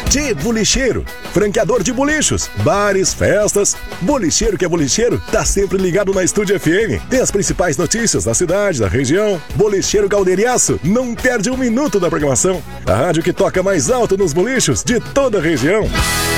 Tchê Bolicheiro, franqueador de bolichos, bares, festas. Bolicheiro que é bolicheiro, tá sempre ligado na Estúdio FM. Tem as principais notícias da cidade, da região. Bolicheiro Caldeiriaço não perde um minuto da programação. A rádio que toca mais alto nos bolichos de toda a região.